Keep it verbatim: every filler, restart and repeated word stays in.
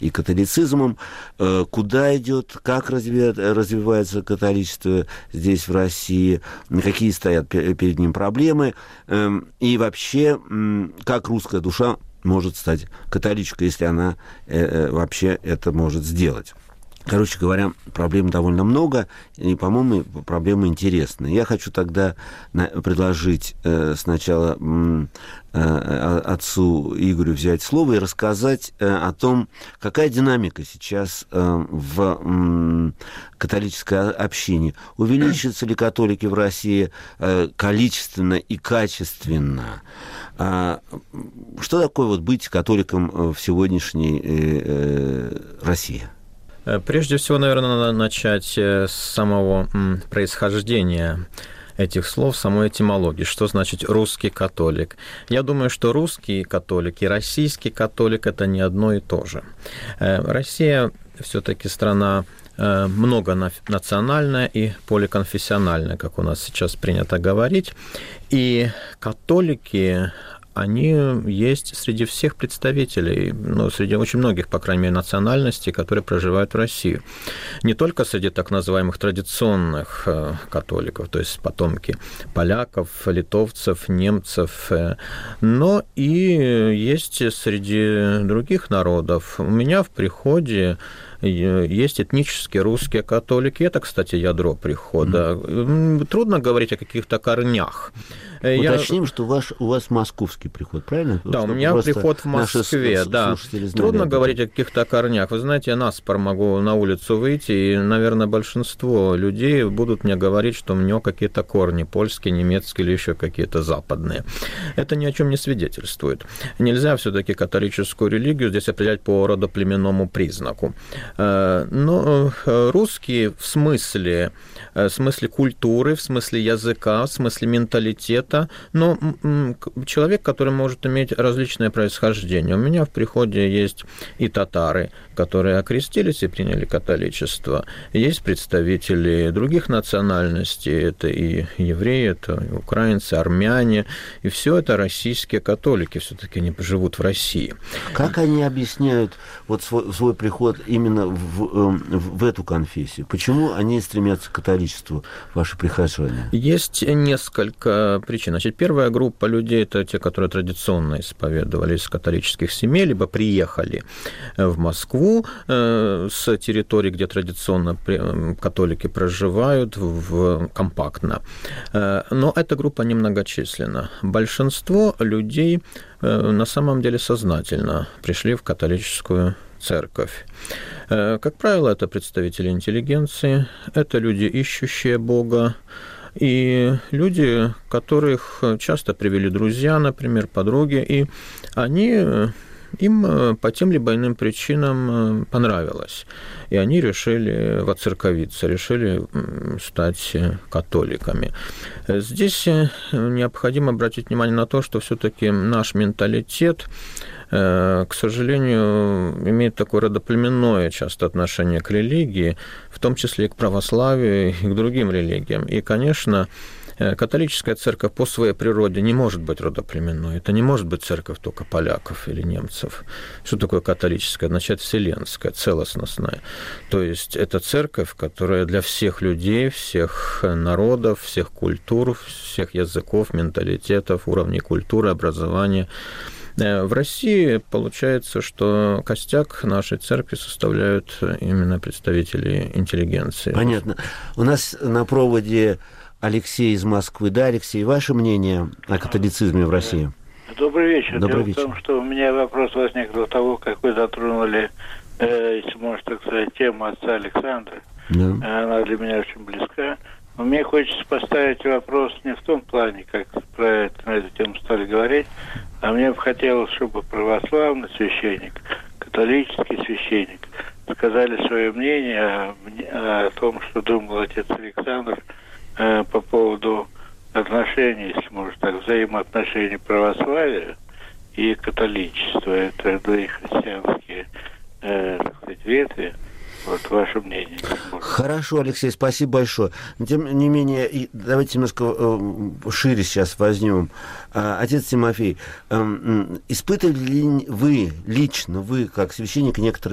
и католицизмом. Куда идет, как развивается католичество здесь, в России, какие стоят перед ним проблемы, и вообще, как русская душа может стать католичкой, если она вообще это может сделать. Короче говоря, проблем довольно много, и, по-моему, проблемы интересные. Я хочу тогда предложить сначала отцу Игорю взять слово и рассказать о том, какая динамика сейчас в католической общине. Увеличатся ли католики в России количественно и качественно? Что такое вот быть католиком в сегодняшней России? Прежде всего, наверное, надо начать с самого происхождения этих слов, самой этимологии. Что значит русский католик? Я думаю, что русский католик и российский католик – это не одно и то же. Россия все-таки страна многонациональная и поликонфессиональная, как у нас сейчас принято говорить. И католики, они есть среди всех представителей, ну, среди очень многих, по крайней мере, национальностей, которые проживают в России. Не только среди так называемых традиционных католиков, то есть потомки поляков, литовцев, немцев, но и есть среди других народов. У меня в приходе есть этнические русские католики. Это, кстати, ядро прихода. Mm. Трудно говорить о каких-то корнях. Уточним, Я... что ваш, у вас московский приход, правильно? Да, Чтобы у меня приход в Москве, да. Трудно говорить о каких-то корнях. Вы знаете, я наспор могу на улицу выйти, и, наверное, большинство людей будут мне говорить, что у него какие-то корни польские, немецкие или еще какие-то западные. Это ни о чем не свидетельствует. Нельзя все-таки католическую религию здесь определять по родоплеменному признаку. Но русские в смысле, в смысле культуры, в смысле языка, в смысле менталитета, но человек, который может иметь различное происхождение. У меня в приходе есть и татары, которые окрестились и приняли католичество. Есть представители других национальностей, это и евреи, это и украинцы, армяне, и все это российские католики, все-таки они живут в России. Как они объясняют вот свой, свой приход именно в, в эту конфессию? Почему они стремятся к католичеству, ваши прихожане? Есть несколько причин. Значит, первая группа людей – это те, которые традиционно исповедовали из католических семей, либо приехали в Москву с территории, где традиционно католики проживают, в, компактно. Но эта группа немногочисленна. Большинство людей на самом деле сознательно пришли в католическую церковь. Как правило, это представители интеллигенции, это люди, ищущие Бога, и люди, которых часто привели друзья, например, подруги, и они, им по тем либо иным причинам понравилось, и они решили воцерковиться, решили стать католиками. Здесь необходимо обратить внимание на то, что все-таки наш менталитет, к сожалению, имеет такое родоплеменное часто отношение к религии, в том числе и к православию, и к другим религиям. И, конечно, католическая церковь по своей природе не может быть родоплеменной. Это не может быть церковь только поляков или немцев. Что такое католическая? Означает вселенская, целостностная. То есть это церковь, которая для всех людей, всех народов, всех культур, всех языков, менталитетов, уровней культуры, образования. В России получается, что костяк нашей церкви составляют именно представители интеллигенции. Понятно. У нас на проводе Алексей из Москвы. Да, Алексей, ваше мнение о католицизме в России? Добрый вечер. Добрый Дело вечер. в том, что у меня вопрос возник до того, как вы затронули, э, если можно так сказать, тему отца Александра. Да. Она для меня очень близка. Но мне хочется поставить вопрос не в том плане, как про это, на эту тему стали говорить, а мне бы хотелось, чтобы православный священник, католический священник сказали свое мнение о, о том, что думал отец Александр э, по поводу отношений, если можно так, взаимоотношений православия и католичества. Это две христианские, э, так сказать, ветви. Вот ваше мнение. Хорошо, Алексей, спасибо большое. Тем не менее, давайте немножко э, шире сейчас возьмем. Э, отец Тимофей, э, испытывали ли вы, лично вы, как священник, некоторые